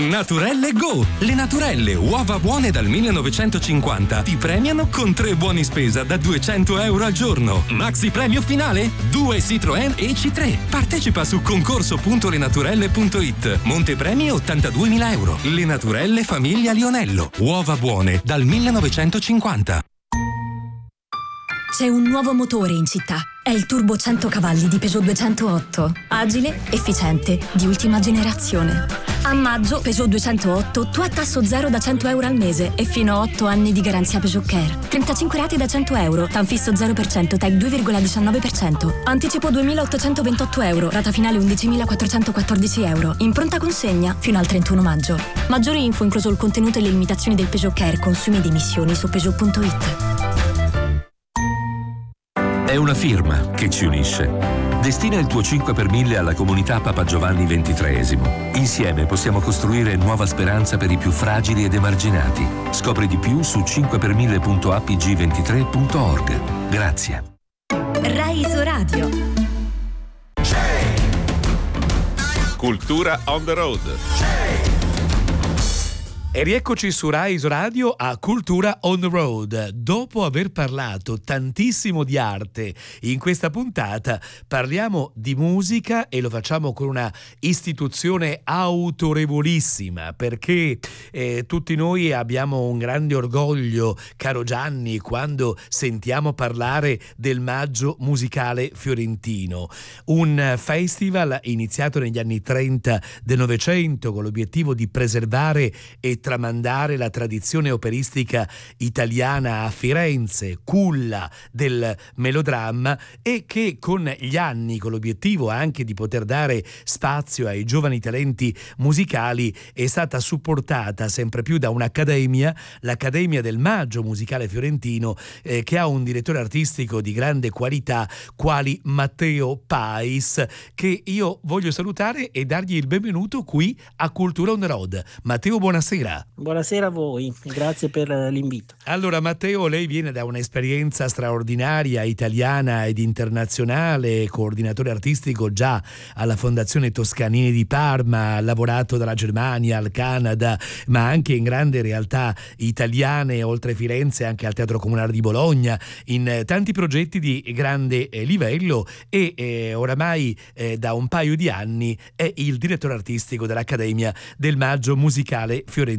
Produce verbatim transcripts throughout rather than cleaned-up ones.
Naturelle Go! Le Naturelle, uova buone dal millenovecentocinquanta, ti premiano con tre buoni spesa da duecento euro al giorno. Maxi premio finale? Due Citroën E C tre. Partecipa su concorso punto lenaturelle punto it. Montepremi ottantaduemila euro. Le Naturelle Famiglia Lionello. Uova buone dal millenovecentocinquanta. C'è un nuovo motore in città. È il Turbo cento cavalli di Peugeot duecentootto. Agile, efficiente, di ultima generazione. A maggio Peugeot duecentootto tu a tasso zero da cento euro al mese e fino a otto anni di garanzia Peugeot Care. trentacinque rate da cento euro, Tanfisso zero per cento, T E C due virgola diciannove per cento. Anticipo duemilaottocentoventotto euro, rata finale undicimilaquattrocentoquattordici euro. In pronta consegna fino al trentuno maggio. Maggiori info incluso il contenuto e le limitazioni del Peugeot Care, consumi ed emissioni su Peugeot punto it. È una firma che ci unisce. Destina il tuo cinque per mille alla comunità Papa Giovanni ventitreesimo. Insieme possiamo costruire nuova speranza per i più fragili ed emarginati. Scopri di più su cinque per mille punto a p g ventitré punto org. Grazie. Rai Isoradio. Cultura on the road. E rieccoci su Rai Radio a Cultura on the Road. Dopo aver parlato tantissimo di arte in questa puntata, parliamo di musica e lo facciamo con una istituzione autorevolissima, perché eh, tutti noi abbiamo un grande orgoglio, caro Gianni, quando sentiamo parlare del Maggio Musicale Fiorentino, un festival iniziato negli anni trenta del Novecento con l'obiettivo di preservare e tramandare la tradizione operistica italiana a Firenze, culla del melodramma, e che con gli anni, con l'obiettivo anche di poter dare spazio ai giovani talenti musicali, è stata supportata sempre più da un'accademia, l'Accademia del Maggio Musicale Fiorentino, eh, che ha un direttore artistico di grande qualità quali Matteo Pais, che io voglio salutare e dargli il benvenuto qui a Cultura on the Road. Matteo, buonasera. Buonasera a voi, grazie per l'invito. Allora Matteo, lei viene da un'esperienza straordinaria italiana ed internazionale, coordinatore artistico già alla Fondazione Toscanini di Parma, ha lavorato dalla Germania al Canada, ma anche in grandi realtà italiane, oltre Firenze anche al Teatro Comunale di Bologna, in tanti progetti di grande eh, livello e eh, oramai eh, da un paio di anni è il direttore artistico dell'Accademia del Maggio Musicale Fiorentino.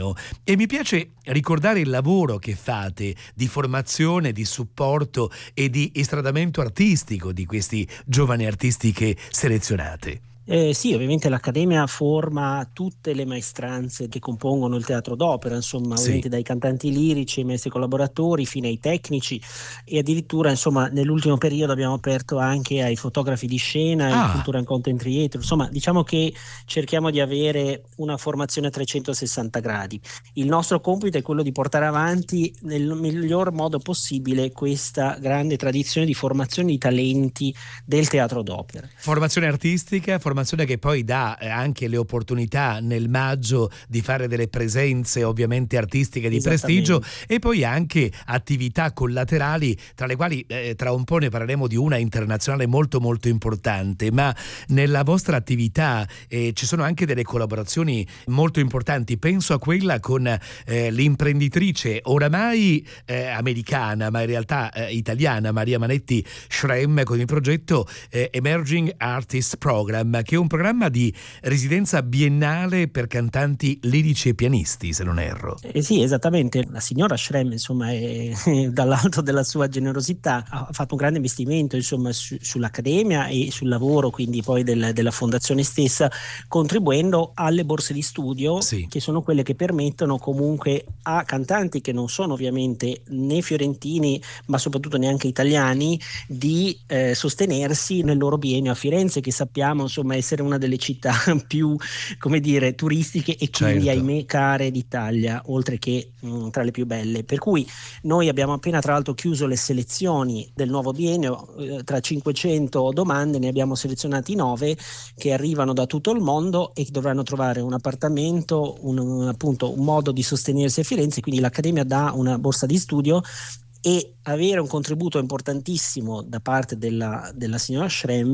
E mi piace ricordare il lavoro che fate di formazione, di supporto e di estradamento artistico di questi giovani artisti che selezionate. Eh, sì, ovviamente l'Accademia forma tutte le maestranze che compongono il teatro d'opera, insomma, Sì. ovviamente dai cantanti lirici ai maestri collaboratori fino ai tecnici, e addirittura, insomma, nell'ultimo periodo abbiamo aperto anche ai fotografi di scena, Ah. ai cultura and content creator. Insomma, diciamo che cerchiamo di avere una formazione a trecentosessanta gradi. Il nostro compito è quello di portare avanti nel miglior modo possibile questa grande tradizione di formazione di talenti del teatro d'opera. Formazione artistica, formazione che poi dà eh, anche le opportunità nel maggio di fare delle presenze ovviamente artistiche di prestigio, e poi anche attività collaterali, tra le quali eh, tra un po' ne parleremo di una internazionale molto molto importante. Ma nella vostra attività eh, ci sono anche delle collaborazioni molto importanti. Penso a quella con eh, l'imprenditrice oramai eh, americana ma in realtà eh, italiana, Maria Manetti Schrem, con il progetto eh, Emerging Artist Program, che è un programma di residenza biennale per cantanti lirici e pianisti, se non erro. Eh sì, esattamente. La signora Schrem, insomma, è, dall'alto della sua generosità, ha fatto un grande investimento, insomma, su, sull'Accademia e sul lavoro quindi poi del, della fondazione stessa, contribuendo alle borse di studio, Sì. che sono quelle che permettono comunque a cantanti che non sono ovviamente né fiorentini ma soprattutto neanche italiani di eh, sostenersi nel loro biennio a Firenze, che sappiamo, insomma, essere una delle città più, come dire, turistiche e quindi, Certo. ahimè, care d'Italia, oltre che mh, tra le più belle. Per cui noi abbiamo appena tra l'altro chiuso le selezioni del nuovo biennio, eh, tra cinquecento domande ne abbiamo selezionati nove che arrivano da tutto il mondo e che dovranno trovare un appartamento, un, un, appunto un modo di sostenersi a Firenze. Quindi l'Accademia dà una borsa di studio, e avere un contributo importantissimo da parte della, della signora Schrem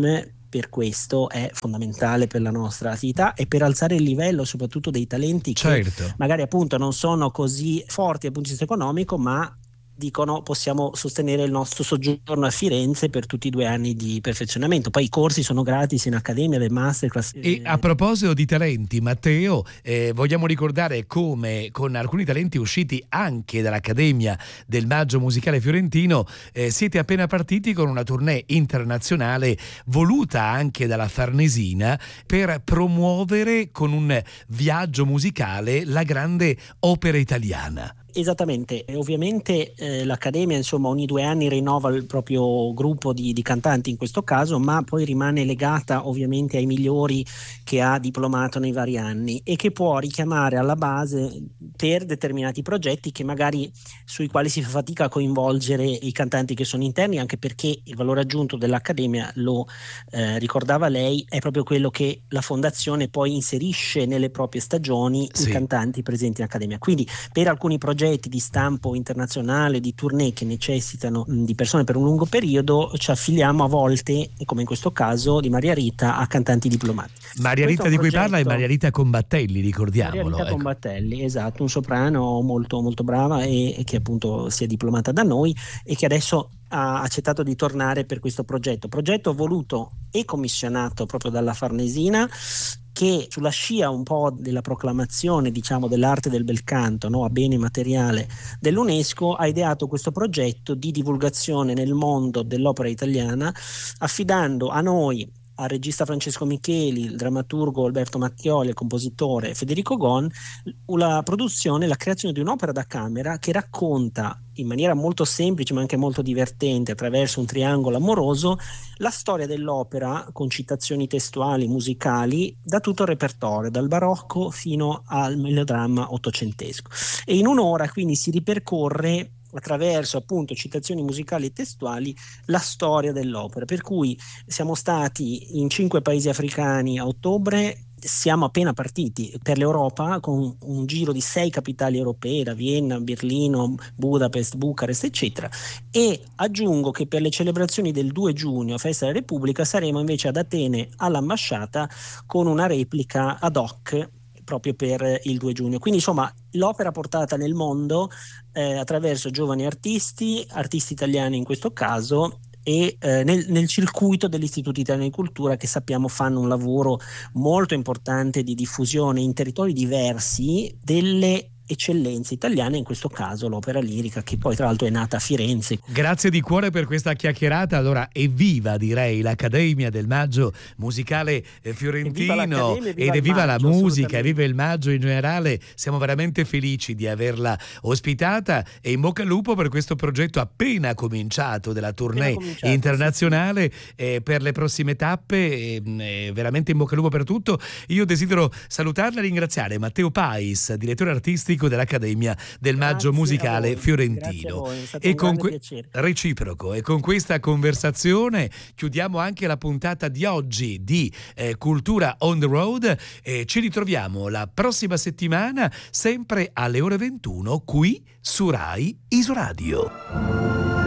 per questo è fondamentale per la nostra attività e per alzare il livello soprattutto dei talenti certo. che magari appunto non sono così forti dal punto di vista economico, ma dicono possiamo sostenere il nostro soggiorno a Firenze per tutti i due anni di perfezionamento. Poi i corsi sono gratis in accademia, le masterclass. E a proposito di talenti, Matteo, eh, vogliamo ricordare come con alcuni talenti usciti anche dall'Accademia del Maggio Musicale Fiorentino eh, siete appena partiti con una tournée internazionale voluta anche dalla Farnesina per promuovere con un viaggio musicale la grande opera italiana. Esattamente, e ovviamente eh, l'Accademia insomma ogni due anni rinnova il proprio gruppo di, di cantanti in questo caso, ma poi rimane legata ovviamente ai migliori che ha diplomato nei vari anni e che può richiamare alla base per determinati progetti che magari sui quali si fa fatica a coinvolgere i cantanti che sono interni, anche perché il valore aggiunto dell'Accademia, lo eh, ricordava lei, è proprio quello che la fondazione poi inserisce nelle proprie stagioni sì. i cantanti presenti in Accademia. Quindi per alcuni progetti di stampo internazionale, di tournée che necessitano mh, di persone per un lungo periodo, ci affiliamo a volte, come in questo caso di Maria Rita, a cantanti diplomati. Maria Questo Rita di cui progetto... parla è Maria Rita Combattelli, ricordiamolo. Maria Rita ecco. Combattelli, esatto, un soprano molto molto brava e, e che appunto si è diplomata da noi e che adesso ha accettato di tornare per questo progetto, progetto voluto e commissionato proprio dalla Farnesina, che sulla scia un po' della proclamazione, diciamo, dell'arte del bel canto, no, a bene materiale dell'UNESCO, ha ideato questo progetto di divulgazione nel mondo dell'opera italiana, affidando a noi, al regista Francesco Micheli, il drammaturgo Alberto Mattioli, il compositore Federico Gon, la produzione, la creazione di un'opera da camera che racconta in maniera molto semplice ma anche molto divertente, attraverso un triangolo amoroso, la storia dell'opera con citazioni testuali, musicali, da tutto il repertorio, dal barocco fino al melodramma ottocentesco. E in un'ora quindi si ripercorre attraverso appunto citazioni musicali e testuali la storia dell'opera, per cui siamo stati in cinque paesi africani a ottobre. Siamo appena partiti per l'Europa con un giro di sei capitali europee, da Vienna, Berlino, Budapest, Bucarest, eccetera, e aggiungo che per le celebrazioni del due giugno, Festa della Repubblica, saremo invece ad Atene all'ambasciata con una replica ad hoc proprio per il due giugno. Quindi insomma l'opera portata nel mondo eh, attraverso giovani artisti, artisti italiani in questo caso, e eh, nel, nel circuito dell'Istituto Italiano di Cultura, che sappiamo fanno un lavoro molto importante di diffusione in territori diversi delle eccellenze italiane, in questo caso l'opera lirica, che poi tra l'altro è nata a Firenze. Grazie di cuore per questa chiacchierata. Allora, evviva direi l'Accademia del Maggio Musicale Fiorentino ed evviva la musica, evviva il Maggio in generale. Siamo veramente felici di averla ospitata e in bocca al lupo per questo progetto appena cominciato della tournée cominciato, internazionale sì. eh, per le prossime tappe. Eh, eh, veramente in bocca al lupo per tutto. Io desidero salutarla e ringraziare Matteo Pais, direttore artistico dell'Accademia del Grazie Maggio Musicale Fiorentino. E con que- reciproco. E con questa conversazione chiudiamo anche la puntata di oggi di eh, Cultura on the Road. E ci ritroviamo la prossima settimana sempre alle ore ventuno qui su Rai Isoradio.